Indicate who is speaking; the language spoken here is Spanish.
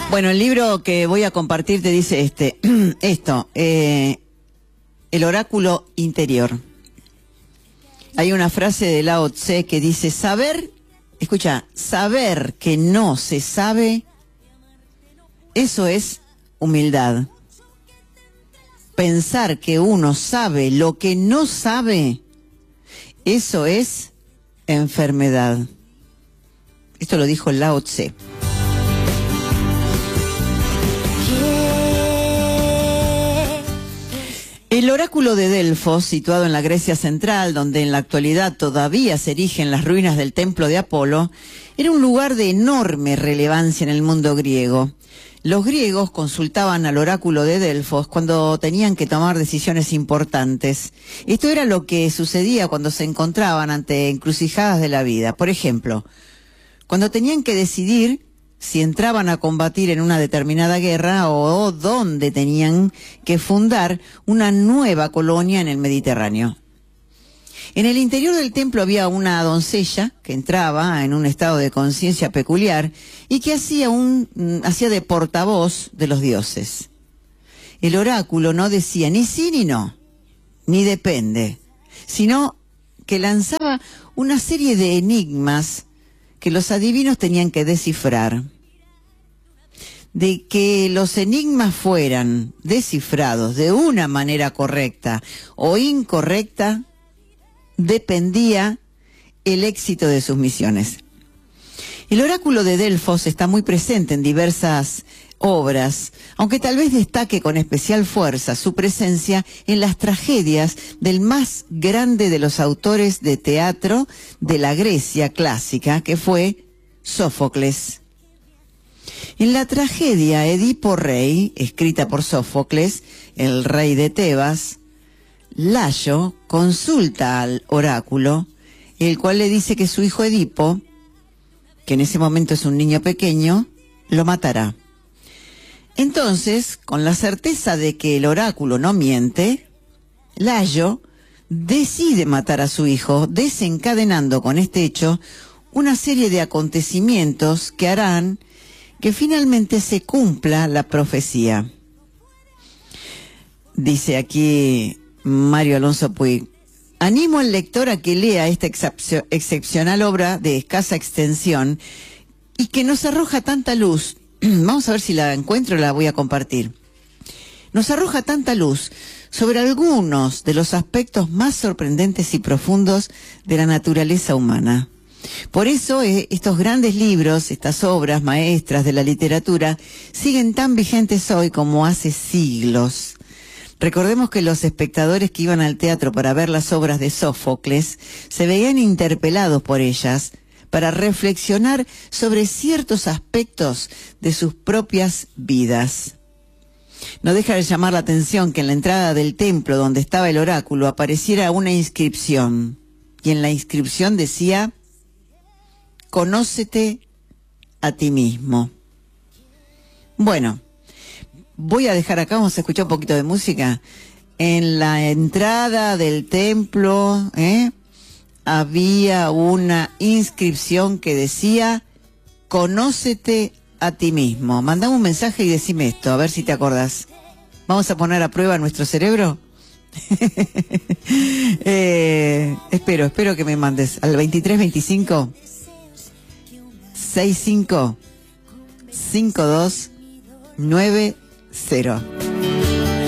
Speaker 1: Bueno, el libro que voy a compartir te dice el oráculo interior. Hay una frase de Lao Tse que dice, saber que no se sabe, eso es humildad. Pensar que uno sabe lo que no sabe, eso es enfermedad. Esto lo dijo Lao Tse. El oráculo de Delfos, situado en la Grecia central, donde en la actualidad todavía se erigen las ruinas del templo de Apolo, era un lugar de enorme relevancia en el mundo griego. Los griegos consultaban al oráculo de Delfos cuando tenían que tomar decisiones importantes. Esto era lo que sucedía cuando se encontraban ante encrucijadas de la vida. Por ejemplo, cuando tenían que decidir si entraban a combatir en una determinada guerra o dónde tenían que fundar una nueva colonia en el Mediterráneo. En el interior del templo había una doncella que entraba en un estado de conciencia peculiar y que hacía de portavoz de los dioses. El oráculo no decía ni sí ni no, ni depende, sino que lanzaba una serie de enigmas que los adivinos tenían que descifrar. De que los enigmas fueran descifrados de una manera correcta o incorrecta, dependía el éxito de sus misiones. El oráculo de Delfos está muy presente en diversas obras, aunque tal vez destaque con especial fuerza su presencia en las tragedias del más grande de los autores de teatro de la Grecia clásica, que fue Sófocles. En la tragedia Edipo Rey, escrita por Sófocles, el rey de Tebas, Layo consulta al oráculo, el cual le dice que su hijo Edipo, que en ese momento es un niño pequeño, lo matará. Entonces, con la certeza de que el oráculo no miente, Layo decide matar a su hijo, desencadenando con este hecho una serie de acontecimientos que harán que finalmente se cumpla la profecía. Dice aquí Mario Alonso Puig, animo al lector a que lea esta excepcional obra de escasa extensión y que nos arroja tanta luz. Vamos a ver si la encuentro, la voy a compartir. Nos arroja tanta luz sobre algunos de los aspectos más sorprendentes y profundos de la naturaleza humana. Por eso estos grandes libros, estas obras maestras de la literatura, siguen tan vigentes hoy como hace siglos. Recordemos que los espectadores que iban al teatro para ver las obras de Sófocles se veían interpelados por ellas para reflexionar sobre ciertos aspectos de sus propias vidas. No deja de llamar la atención que en la entrada del templo donde estaba el oráculo apareciera una inscripción, y en la inscripción decía: conócete a ti mismo. Bueno, voy a dejar acá, vamos a escuchar un poquito de música. En la entrada del templo, había una inscripción que decía: conócete a ti mismo. Mandame un mensaje y decime esto, a ver si te acordás. ¿Vamos a poner a prueba nuestro cerebro? Espero que me mandes al 2325 65 52 90.